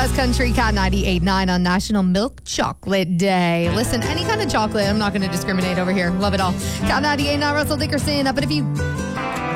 West Country Cat 98.9 on National Milk Chocolate Day. Listen, any kind of chocolate, I'm not going to discriminate over here. Love it all. Cat 98.9, Russell Dickerson. But if you